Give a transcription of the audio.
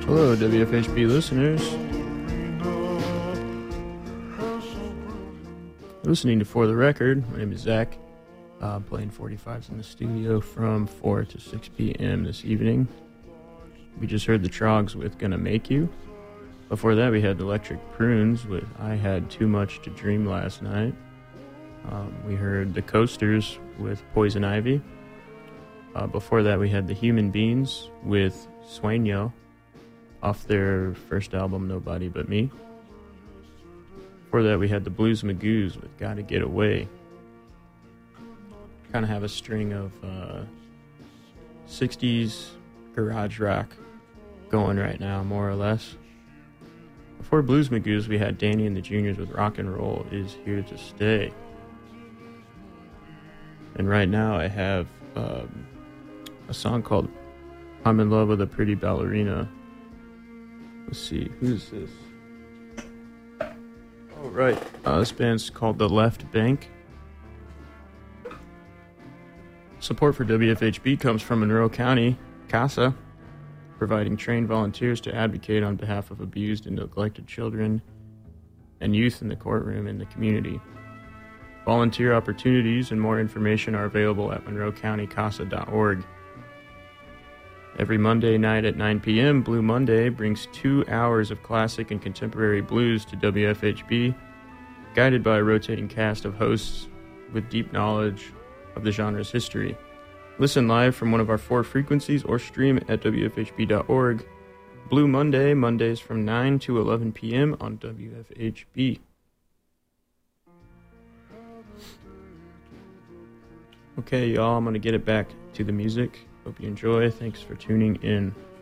Hello, WFHB listeners. Listening to For the Record. My name is Zach. I'm playing 45s in the studio from 4 to 6 p.m. this evening. We just heard the Trogs with Gonna Make You. Before that, we had Electric Prunes with I Had Too Much to Dream Last Night. We heard the Coasters with Poison Ivy. Before that, we had the Human Beings with Sueño off their first album, Nobody But Me. Before that, we had the Blues Magoos with Gotta Get Away. Kind of have a string of 60s garage rock going right now, more or less. Before Blues Magoos, we had Danny and the Juniors with Rock and Roll Is Here to Stay. And right now I have a song called I'm in Love with a Pretty Ballerina. Let's see, who's this? Oh, right. This band's called The Left Bank. Support for WFHB comes from Monroe County, CASA, providing trained volunteers to advocate on behalf of abused and neglected children and youth in the courtroom and the community. Volunteer opportunities and more information are available at monroecountycasa.org. Every Monday night at 9 p.m., Blue Monday brings 2 hours of classic and contemporary blues to WFHB, guided by a rotating cast of hosts with deep knowledge of the genre's history. Listen live from one of our 4 frequencies or stream at WFHB.org. Blue Monday, Mondays from 9 to 11 p.m. on WFHB. Okay, y'all, I'm going to get it back to the music. Hope you enjoy. Thanks for tuning in.